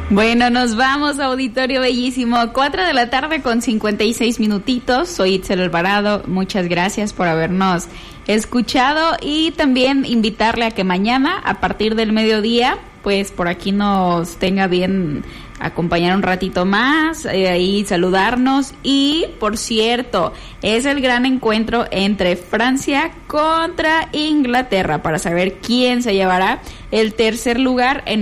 Bueno, nos vamos, auditorio bellísimo. 4:00 con 56 minutitos. Soy Itzel Alvarado. Muchas gracias por habernos escuchado y también invitarle a que mañana, a partir del mediodía, pues por aquí nos tenga bien acompañar un ratito más, ahí saludarnos. Y, por cierto, es el gran encuentro entre Francia contra Inglaterra para saber quién se llevará el tercer lugar en